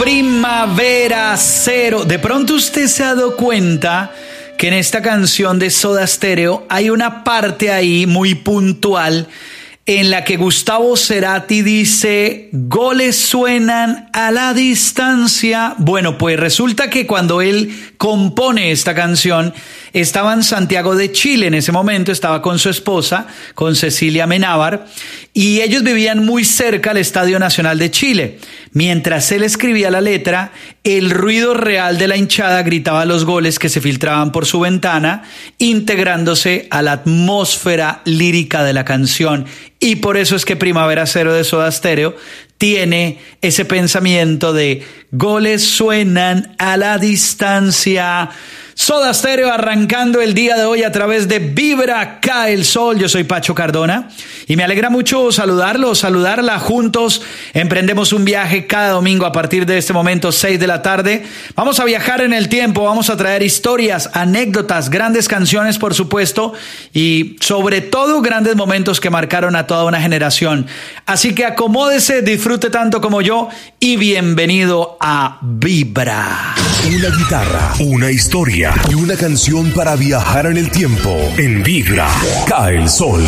Primavera Cero. De pronto usted se ha dado cuenta que en esta canción de Soda Stereo hay una parte ahí muy puntual en la que Gustavo Cerati dice: goles suenan a la distancia. Bueno, pues resulta que cuando él compone esta canción estaba en Santiago de Chile. En ese momento estaba con su esposa, con Cecilia Menábar, y ellos vivían muy cerca al Estadio Nacional de Chile. Mientras él escribía la letra, el ruido real de la hinchada gritaba los goles que se filtraban por su ventana, integrándose a la atmósfera lírica de la canción. Y por eso es que Primavera Cero de Soda Stereo tiene ese pensamiento de goles suenan a la distancia. Soda Stereo arrancando el día de hoy a través de Vibra Cae el Sol. Yo soy Pacho Cardona y me alegra mucho saludarla. Juntos emprendemos un viaje cada domingo a partir de este momento, 6 de la tarde. Vamos a viajar en el tiempo, vamos a traer historias, anécdotas, grandes canciones, por supuesto, y sobre todo grandes momentos que marcaron a toda una generación. Así que acomódese, disfrute tanto como yo y bienvenido a Vibra. Una guitarra, una historia y una canción para viajar en el tiempo. En Vibra Cae el Sol.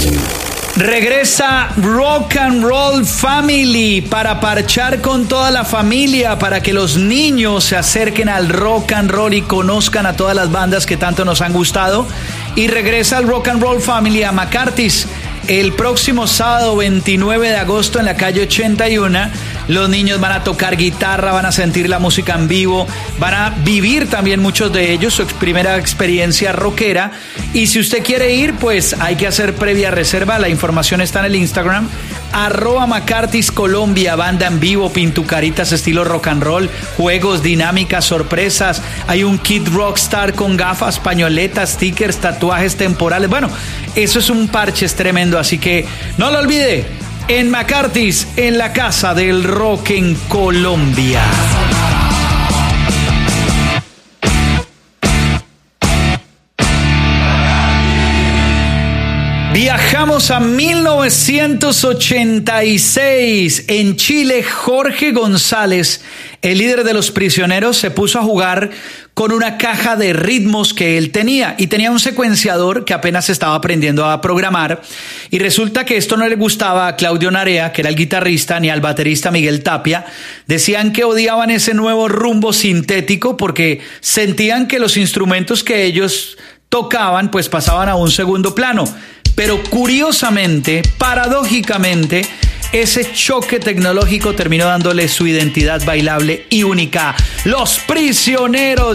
Regresa Rock and Roll Family para parchar con toda la familia, para que los niños se acerquen al rock and roll y conozcan a todas las bandas que tanto nos han gustado. Y regresa el Rock and Roll Family a McCarthy's el próximo sábado 29 de agosto en la calle 81. Los niños van a tocar guitarra, van a sentir la música en vivo, van a vivir también muchos de ellos su primera experiencia rockera. Y si usted quiere ir, pues hay que hacer previa reserva. La información está en el Instagram, @McCarthy's Colombia. Banda en vivo, pintucaritas estilo rock and roll, juegos, dinámicas, sorpresas. Hay un kit rockstar con gafas, pañoletas, stickers, tatuajes temporales. Bueno, eso es un parche, es tremendo. Así que no lo olvide, en McCarthy's, en la casa del rock en Colombia. Viajamos a 1986. En Chile, Jorge González, el líder de Los Prisioneros, se puso a jugar con una caja de ritmos que él tenía, y tenía un secuenciador que apenas estaba aprendiendo a programar, y resulta que esto no le gustaba a Claudio Narea, que era el guitarrista, ni al baterista Miguel Tapia. Decían que odiaban ese nuevo rumbo sintético porque sentían que los instrumentos que ellos tocaban pues pasaban a un segundo plano. Pero curiosamente, paradójicamente, ese choque tecnológico terminó dándole su identidad bailable y única. Los Prisioneros.